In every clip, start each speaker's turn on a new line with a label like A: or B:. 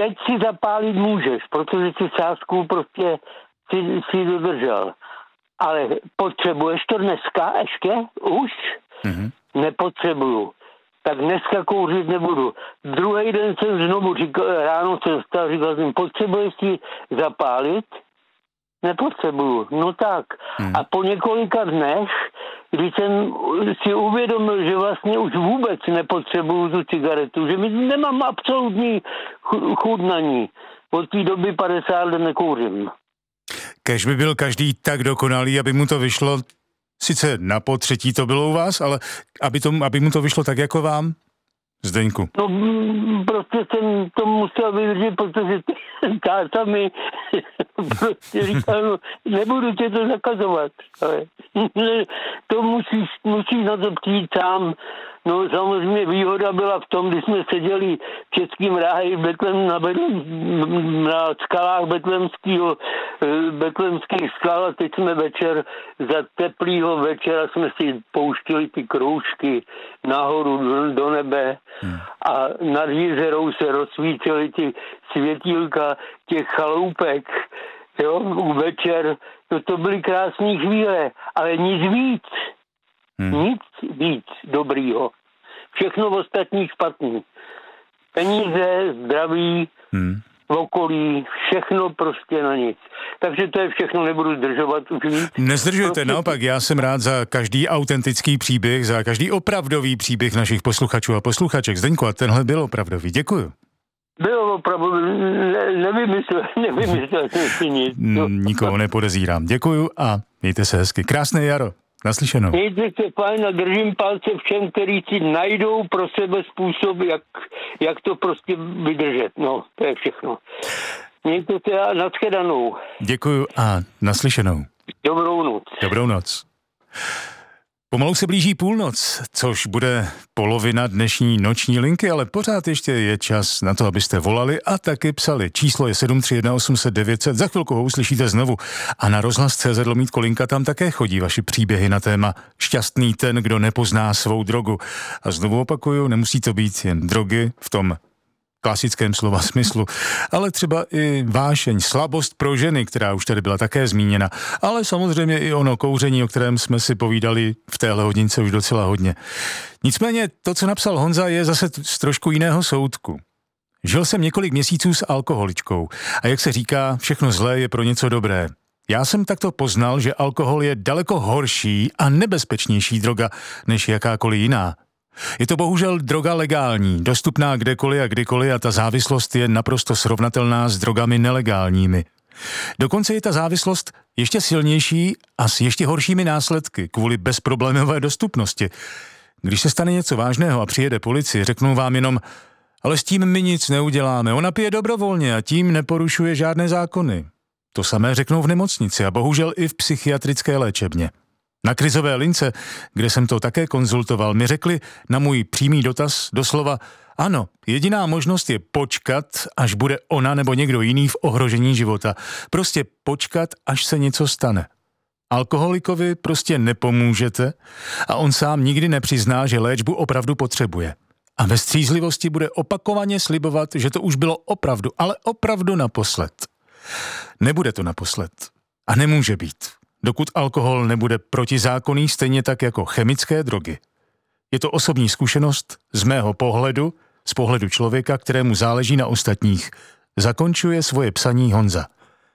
A: teď si zapálit můžeš, protože si sázku prostě si dodržel. Ale potřebuješ to dneska ještě? Už? Nepotřebuju. Tak dneska kouřit nebudu. Druhý den jsem znovu ráno jsem vstal, říkal jsem, potřebuješ si zapálit? Nepotřebuju. No tak. A po několika dnech, když jsem si uvědomil, že vlastně už vůbec nepotřebuju tu cigaretu, že mi nemám absolutní chuť na ní. Od té doby 50 let nekouřím.
B: Kéž by byl každý tak dokonalý, aby mu to vyšlo, sice na potřetí to bylo u vás, ale aby mu to vyšlo tak jako vám, Zdeňku.
A: No prostě jsem to musel vydržet, protože táta mi prostě říkal, no, nebudu tě to zakazovat. Ale to musíš na to přijít sám. No samozřejmě výhoda byla v tom, když jsme seděli v Českém ráji na skalách betlemských skal a teď jsme večer, za teplýho večera jsme si pouštili ty kroužky nahoru do nebe a nad jezerou se rozsvítily ty světílka těch chaloupek. Jo, večer, to byly krásné chvíle, ale nic víc. Nic víc dobrýho. Všechno v ostatních špatný. Peníze, zdraví, okolí, všechno prostě na nic. Takže to je všechno, nebudu zdržovat už víc.
B: Nezdržujete, prostě... naopak, já jsem rád za každý autentický příběh, za každý opravdový příběh našich posluchačů a posluchaček. Zdeňku, a tenhle byl opravdový. Děkuju.
A: Bylo opravdu, nevymyslel jsem si nic.
B: Nikoho nepodezírám. Děkuju a mějte se hezky. Krásné jaro. Naslyšenou.
A: Mějte se fajn a držím palce všem, kteří si najdou pro sebe způsob, jak to prostě vydržet. No, to je všechno. Mějte se a nashledanou.
B: Děkuju a naslyšenou.
A: Dobrou noc.
B: Dobrou noc. Pomalu se blíží půlnoc, což bude polovina dnešní noční linky, ale pořád ještě je čas na to, abyste volali a taky psali. Číslo je 731 800 900, za chvilku ho uslyšíte znovu. A na rozhlas.cz/kolinka tam také chodí vaši příběhy na téma šťastný ten, kdo nepozná svou drogu. A znovu opakuju, nemusí to být jen drogy v tom klasickém slova smyslu, ale třeba i vášeň, slabost pro ženy, která už tady byla také zmíněna, ale samozřejmě i ono kouření, o kterém jsme si povídali v téhle hodince už docela hodně. Nicméně to, co napsal Honza, je zase z trošku jiného soudku. Žil jsem několik měsíců s alkoholičkou a jak se říká, všechno zlé je pro něco dobré. Já jsem takto poznal, že alkohol je daleko horší a nebezpečnější droga než jakákoliv jiná. Je to bohužel droga legální, dostupná kdekoliv a kdykoliv a ta závislost je naprosto srovnatelná s drogami nelegálními. Dokonce je ta závislost ještě silnější a s ještě horšími následky kvůli bezproblémové dostupnosti. Když se stane něco vážného a přijede policie, řeknou vám jenom, ale s tím my nic neuděláme, ona pije dobrovolně a tím neporušuje žádné zákony. To samé řeknou v nemocnici a bohužel i v psychiatrické léčebně. Na krizové lince, kde jsem to také konzultoval, mi řekli na můj přímý dotaz doslova, ano, jediná možnost je počkat, až bude ona nebo někdo jiný v ohrožení života. Prostě počkat, až se něco stane. Alkoholikovi prostě nepomůžete a on sám nikdy nepřizná, že léčbu opravdu potřebuje. A ve střízlivosti bude opakovaně slibovat, že to už bylo opravdu, ale opravdu naposled. Nebude to naposled. A nemůže být. Dokud alkohol nebude protizákonný, stejně tak jako chemické drogy. Je to osobní zkušenost z mého pohledu, z pohledu člověka, kterému záleží na ostatních. Zakončuje svoje psaní Honza.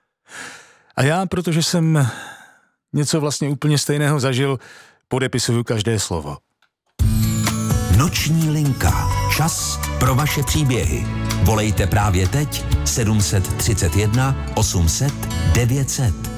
B: A já, protože jsem něco vlastně úplně stejného zažil, podepisuju každé slovo.
C: Noční linka. Čas pro vaše příběhy. Volejte právě teď 731 800 900.